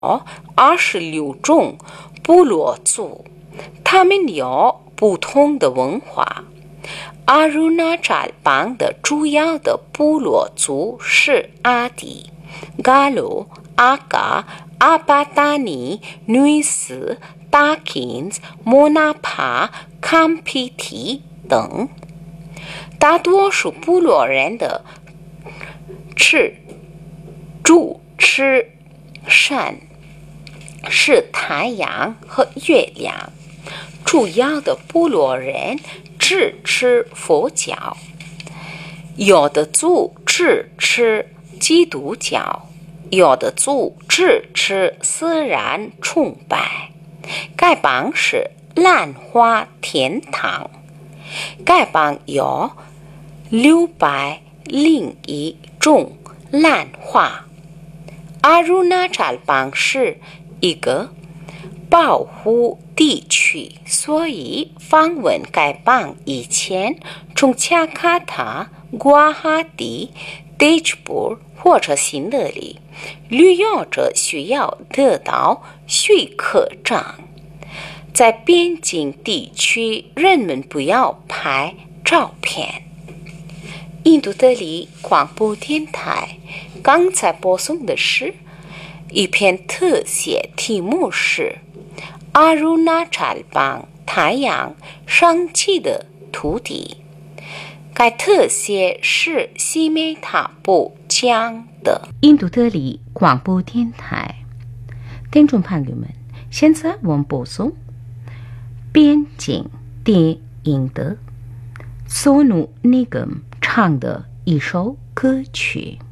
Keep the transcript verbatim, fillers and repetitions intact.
二十六种部落族，他们有不同的文化。阿鲁纳扎邦的主要的部落族是阿迪、嘎鲁、阿嘎、阿巴达尼、女斯、达金斯、莫纳帕、坎皮提等。大多数部落人的吃住吃神是太阳和月亮，主要的部落人只吃佛教，有的族只吃基督教，有的族只吃自然崇拜。该邦是兰花天堂，该邦有六百零一种兰花。阿鲁纳扎邦是一个保护地区，所以访问该邦以前，从恰卡塔、瓜哈蒂、德吉布或者新德里，旅游者需要得到许可证。在边境地区，人们不要拍照片。印度德里广播电台刚才播送的是一篇特写，题目是阿鲁纳扎邦太阳升起的土地。该特写是西美塔布讲的。 印度德里广播电台听众朋友们，现在我们播送边境电影的索努尼格姆唱的一首歌曲。